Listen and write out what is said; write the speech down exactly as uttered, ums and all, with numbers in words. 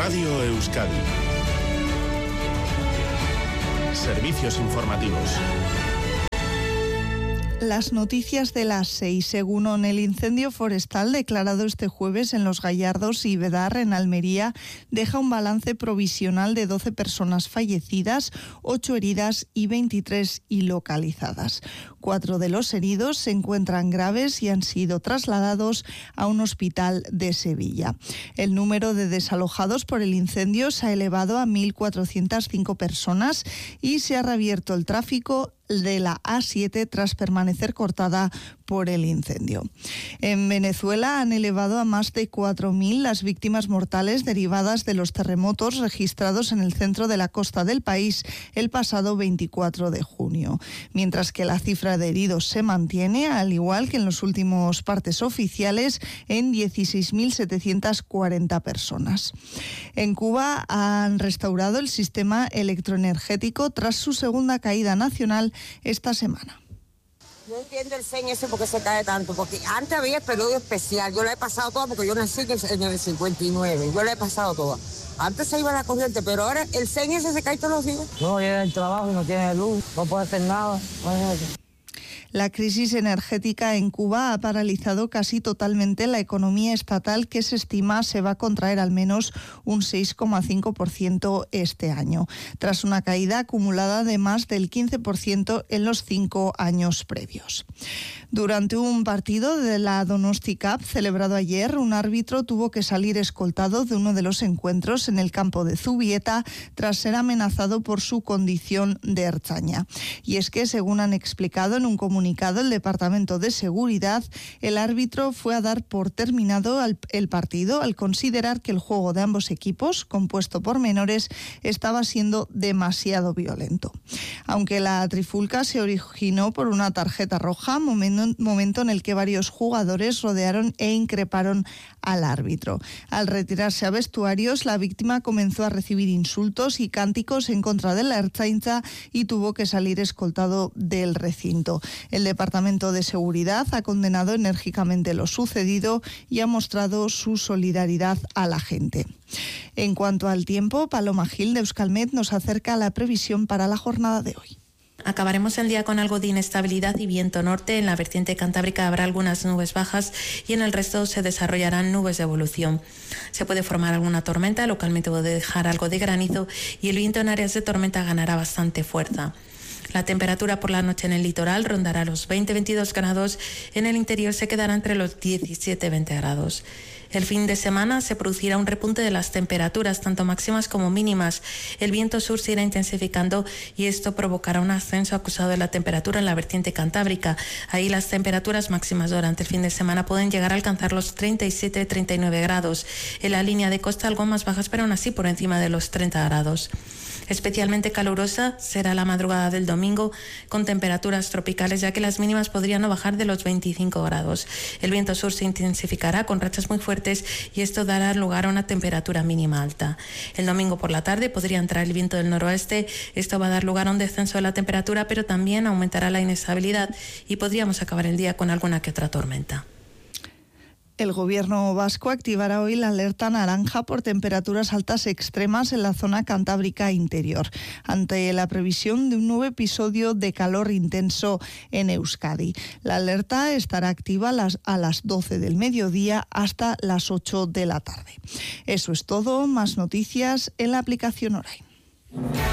Radio Euskadi. Servicios informativos. Las noticias de las seis. Según el incendio forestal declarado este jueves en Los Gallardos y Vedar, en Almería, deja un balance provisional de doce personas fallecidas, ocho heridas y veintitrés ilocalizadas. Cuatro de los heridos se encuentran graves y han sido trasladados a un hospital de Sevilla. El número de desalojados por el incendio se ha elevado a mil cuatrocientas cinco personas y se ha reabierto el tráfico de la A siete tras permanecer cortada por el incendio. En Venezuela han elevado a más de cuatro mil las víctimas mortales derivadas de los terremotos registrados en el centro de la costa del país el pasado veinticuatro de junio, mientras que la cifra de heridos se mantiene, al igual que en los últimos partes oficiales, en dieciséis mil setecientas cuarenta personas. En Cuba han restaurado el sistema electroenergético tras su segunda caída nacional esta semana. No entiendo el C E N ese porque se cae tanto, porque antes había el periodo especial, yo lo he pasado todo porque yo nací en el cincuenta y nueve, yo lo he pasado todo. Antes se iba la corriente, pero ahora el C E N ese se cae todos los días. No llega el trabajo y no tiene luz, no puede hacer nada. La crisis energética en Cuba ha paralizado casi totalmente la economía estatal, que se estima se va a contraer al menos un seis coma cinco por ciento este año, tras una caída acumulada de más del quince por ciento en los cinco años previos. Durante un partido de la Donosti Cup celebrado ayer, un árbitro tuvo que salir escoltado de uno de los encuentros en el campo de Zubieta tras ser amenazado por su condición de ertzaina. Y es que, según han explicado en un comunicado el Departamento de Seguridad, el árbitro fue a dar por terminado el partido al considerar que el juego de ambos equipos, compuesto por menores, estaba siendo demasiado violento. Aunque la trifulca se originó por una tarjeta roja, momento, momento en el que varios jugadores rodearon e increparon al árbitro. Al retirarse a vestuarios, la víctima comenzó a recibir insultos y cánticos en contra de la ertzaintza y tuvo que salir escoltado del recinto. El Departamento de Seguridad ha condenado enérgicamente lo sucedido y ha mostrado su solidaridad a la gente. En cuanto al tiempo, Paloma Gil de Euskalmet nos acerca a la previsión para la jornada de hoy. Acabaremos el día con algo de inestabilidad y viento norte. En la vertiente cantábrica habrá algunas nubes bajas y en el resto se desarrollarán nubes de evolución. Se puede formar alguna tormenta, localmente puede dejar algo de granizo y el viento en áreas de tormenta ganará bastante fuerza. La temperatura por la noche en el litoral rondará los veinte a veintidós grados, en el interior se quedará entre los diecisiete a veinte grados. El fin de semana se producirá un repunte de las temperaturas, tanto máximas como mínimas. El viento sur se irá intensificando y esto provocará un ascenso acusado de la temperatura en la vertiente cantábrica. Ahí las temperaturas máximas durante el fin de semana pueden llegar a alcanzar los treinta y siete a treinta y nueve grados. En la línea de costa algo más bajas, pero aún así por encima de los treinta grados. Especialmente calurosa será la madrugada del domingo, con temperaturas tropicales, ya que las mínimas podrían no bajar de los veinticinco grados. El viento sur se intensificará con rachas muy fuertes y esto dará lugar a una temperatura mínima alta. El domingo por la tarde podría entrar el viento del noroeste. Esto va a dar lugar a un descenso de la temperatura, pero también aumentará la inestabilidad y podríamos acabar el día con alguna que otra tormenta. El gobierno vasco activará hoy la alerta naranja por temperaturas altas extremas en la zona cantábrica interior, ante la previsión de un nuevo episodio de calor intenso en Euskadi. La alerta estará activa a las, a las doce del mediodía hasta las ocho de la tarde. Eso es todo. Más noticias en la aplicación Orain.